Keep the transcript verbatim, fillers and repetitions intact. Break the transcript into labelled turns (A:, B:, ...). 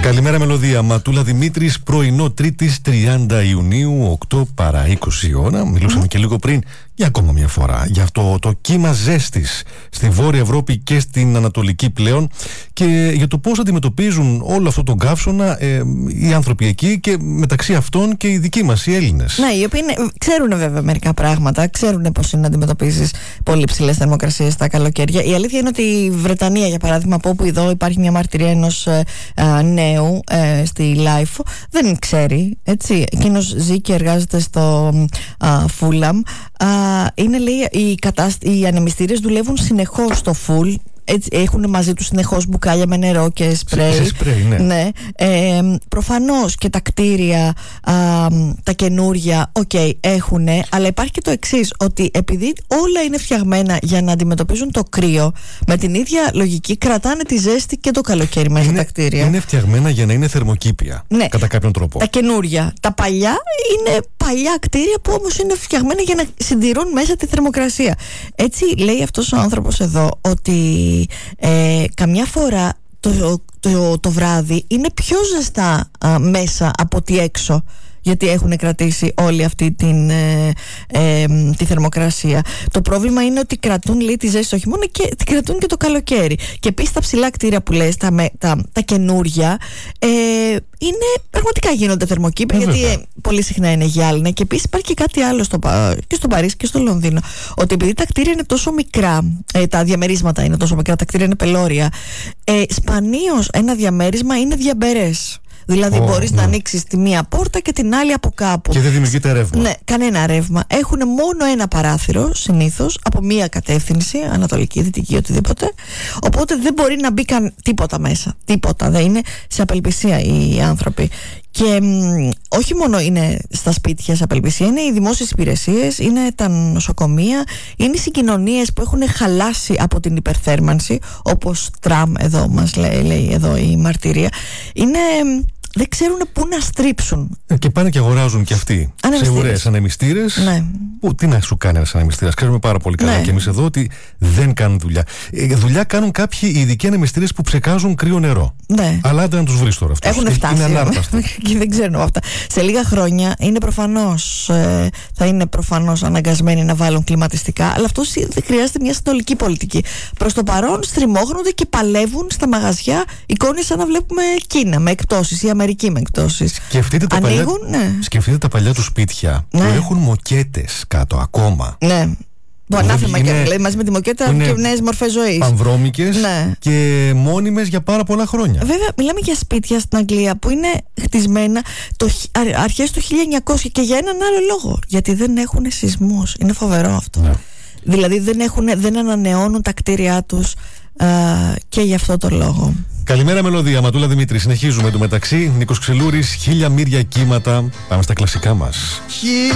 A: Καλημέρα Μελωδία, Ματούλα Δημήτρης, πρωινό Τρίτης τριάντα Ιουνίου, οκτώ παρά είκοσι ώρα. Μιλούσαμε mm. και λίγο πριν για ακόμα μια φορά για αυτό το κύμα ζέστης στη Βόρεια Ευρώπη και στην Ανατολική πλέον και για το πώς αντιμετωπίζουν όλο αυτό τον καύσωνα ε, οι άνθρωποι εκεί και μεταξύ αυτών και οι δικοί μας, οι Έλληνες.
B: Ναι, οι οποίοι είναι, ξέρουν βέβαια μερικά πράγματα, ξέρουν πώς είναι να αντιμετωπίζεις πολύ ψηλές θερμοκρασίες τα καλοκαίρια. Η αλήθεια είναι ότι η Βρετανία, για παράδειγμα, από όπου εδώ υπάρχει μια μαρτυρία ενός ε, ε, νέου ε, στη Λάιφο, δεν ξέρει, έτσι. Εκείνος ζει και εργάζεται στο Φούλαμ. Είναι, λέει, οι, κατάσ... οι ανεμιστήρες δουλεύουν συνεχώς στο φουλ. Έτσι, έχουν μαζί τους συνεχώς μπουκάλια με νερό και σπρέι.
A: Σε σπρέι, ναι.
B: ναι. Ε, προφανώς και τα κτίρια, α, τα καινούρια, οκ, okay, έχουν, αλλά υπάρχει και το εξής, ότι επειδή όλα είναι φτιαγμένα για να αντιμετωπίζουν το κρύο, με την ίδια λογική κρατάνε τη ζέστη και το καλοκαίρι μέσα
A: είναι,
B: στα κτίρια.
A: Είναι φτιαγμένα για να είναι θερμοκήπια, ναι, κατά κάποιον τρόπο.
B: Τα καινούρια. Τα παλιά είναι παλιά κτίρια που όμως είναι φτιαγμένα για να συντηρούν μέσα τη θερμοκρασία. Έτσι λέει αυτός ο άνθρωπος εδώ, ότι Ε, καμιά φορά το, το, το, το βράδυ είναι πιο ζεστά α, μέσα από ότι έξω, γιατί έχουν κρατήσει όλη αυτή την, ε, ε, τη θερμοκρασία. Το πρόβλημα είναι ότι κρατούν, λέει, τη ζέστη στο χειμώνα και τη κρατούν και το καλοκαίρι. Και επίσης τα ψηλά κτίρια που λες, τα, τα, τα καινούρια, ε, είναι, πραγματικά γίνονται θερμοκήπια, ε, γιατί ε, πολύ συχνά είναι γυάλινα. Και επίσης υπάρχει και κάτι άλλο στο, και στο Παρίσι και στο Λονδίνο, ότι επειδή τα κτίρια είναι τόσο μικρά, ε, τα διαμερίσματα είναι τόσο μικρά, τα κτίρια είναι πελώρια, ε, σπανίως ένα διαμέρισμα είναι διαμπερές. Δηλαδή oh, μπορείς ναι. να ανοίξεις τη μία πόρτα και την άλλη από κάπου.
A: Και δεν δημιουργείται ρεύμα.
B: Ναι, κανένα ρεύμα. Έχουν μόνο ένα παράθυρο συνήθως από μία κατεύθυνση, ανατολική, δυτική, οτιδήποτε. Οπότε δεν μπορεί να μπει καν τίποτα μέσα. Τίποτα. Δεν είναι σε απελπισία οι άνθρωποι. Και μ, όχι μόνο είναι στα σπίτια σε απελπισία, είναι οι δημόσιες υπηρεσίες, είναι τα νοσοκομεία, είναι οι συγκοινωνίες που έχουν χαλάσει από την υπερθέρμανση, όπως τραμ εδώ μας λέει, λέει εδώ η μαρτυρία. Είναι... δεν ξέρουν πού να στρίψουν.
A: Και πάνε και αγοράζουν και αυτοί σε ουρές ανεμιστήρες.
B: Ναι.
A: Που, τι να σου κάνει ένας ανεμιστήρας. Ξέρουμε πάρα πολύ καλά, ναι, και εμείς εδώ ότι δεν κάνουν δουλειά. Ε, δουλειά κάνουν κάποιοι ειδικοί ανεμιστήρες που ψεκάζουν κρύο νερό. Ναι. Αλλά άντε να τους βρεις τώρα αυτούς.
B: Έχουν φτάσει.
A: Είναι ανάρπαστο.
B: Και δεν ξέρουν αυτά. Σε λίγα χρόνια είναι προφανώς, ε, θα είναι προφανώς αναγκασμένοι να βάλουν κλιματιστικά, αλλά αυτό δεν χρειάζεται μια συνολική πολιτική. Προς το παρόν στριμώχνονται και παλεύουν στα μαγαζιά εικόνες σαν να βλέπουμε Κίνα με εκπτώσεις ή Αμερική με εκπτώσεις.
A: Σκεφτείτε τα,
B: Ανοίγουν,
A: παλιά,
B: ναι.
A: σκεφτείτε τα παλιά του σπίτια, ναι, που έχουν μοκέτες κάτω ακόμα.
B: Ναι. Που ανάθεμα και δηλαδή, μαζί με τη μοκέτα και νέες μορφές ζωής.
A: Πανβρώμικες, ναι, και μόνιμες για πάρα πολλά χρόνια.
B: Βέβαια, μιλάμε για σπίτια στην Αγγλία που είναι χτισμένα το, αρχές του χίλια εννιακόσια και για έναν άλλο λόγο. Γιατί δεν έχουν σεισμούς. Είναι φοβερό αυτό. Ναι. Δηλαδή δεν, έχουν, δεν ανανεώνουν τα κτίρια τους α, και γι' αυτό το λόγο.
A: Καλημέρα Μελωδία, Ματούλα Δημήτρη. Συνεχίζουμε το μεταξύ. Νίκος Ξελούρης, χίλια μύρια κύματα. Πάμε στα κλασικά μας.